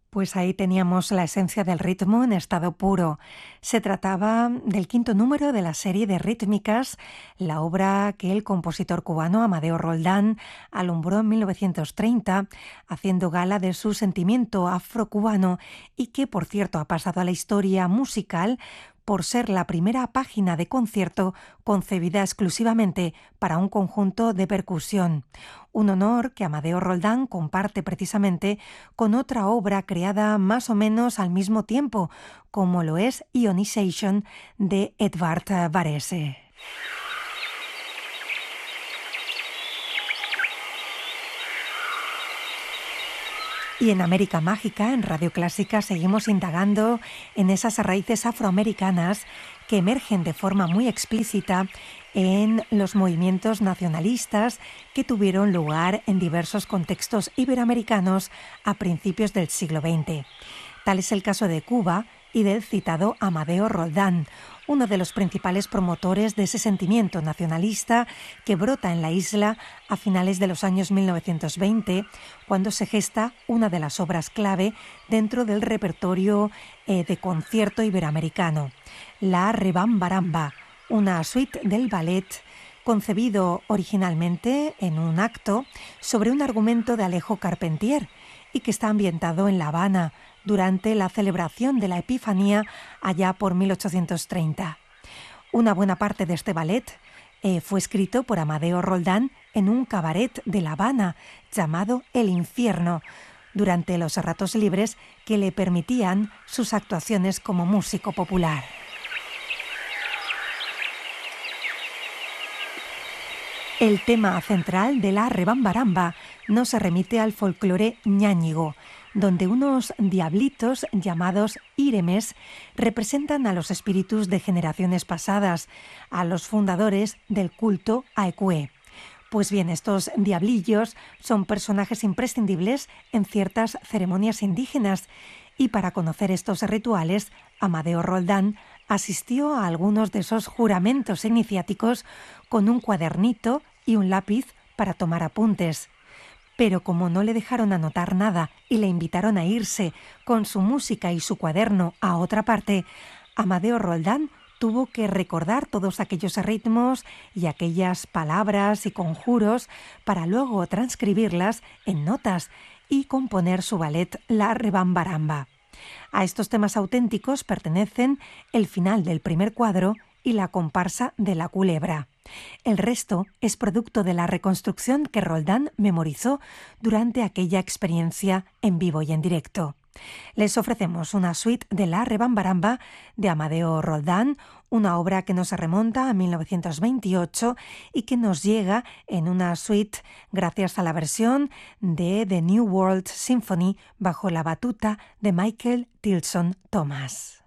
Pues ahí teníamos la esencia del ritmo en estado puro. Se trataba del quinto número de la serie de rítmicas, la obra que el compositor cubano Amadeo Roldán alumbró en 1930, haciendo gala de su sentimiento afrocubano y que, por cierto, ha pasado a la historia musical por ser la primera página de concierto concebida exclusivamente para un conjunto de percusión. Un honor que Amadeo Roldán comparte precisamente con otra obra creada más o menos al mismo tiempo, como lo es Ionization de Edvard Varese. Y en América Mágica, en Radio Clásica, seguimos indagando en esas raíces afroamericanas que emergen de forma muy explícita en los movimientos nacionalistas que tuvieron lugar en diversos contextos iberoamericanos a principios del siglo XX. Tal es el caso de Cuba y del citado Amadeo Roldán, uno de los principales promotores de ese sentimiento nacionalista que brota en la isla a finales de los años 1920, cuando se gesta una de las obras clave dentro del repertorio de concierto iberoamericano, la Rebambaramba, una suite del ballet concebido originalmente en un acto sobre un argumento de Alejo Carpentier y que está ambientado en La Habana durante la celebración de la Epifanía allá por 1830. Una buena parte de este ballet fue escrito por Amadeo Roldán en un cabaret de La Habana llamado El Infierno, durante los ratos libres que le permitían sus actuaciones como músico popular. El tema central de la Rebambaramba nos remite al folclore ñáñigo, donde unos diablitos llamados íremes representan a los espíritus de generaciones pasadas, a los fundadores del culto a Ecué. Pues bien, estos diablillos son personajes imprescindibles en ciertas ceremonias indígenas y para conocer estos rituales, Amadeo Roldán asistió a algunos de esos juramentos iniciáticos con un cuadernito y un lápiz para tomar apuntes. Pero como no le dejaron anotar nada y le invitaron a irse con su música y su cuaderno a otra parte, Amadeo Roldán tuvo que recordar todos aquellos ritmos y aquellas palabras y conjuros para luego transcribirlas en notas y componer su ballet La Rebambaramba. A estos temas auténticos pertenecen el final del primer cuadro y la comparsa de la culebra. El resto es producto de la reconstrucción que Roldán memorizó durante aquella experiencia en vivo y en directo. Les ofrecemos una suite de La Rebambaramba de Amadeo Roldán, una obra que nos remonta a 1928 y que nos llega en una suite gracias a la versión de The New World Symphony bajo la batuta de Michael Tilson Thomas.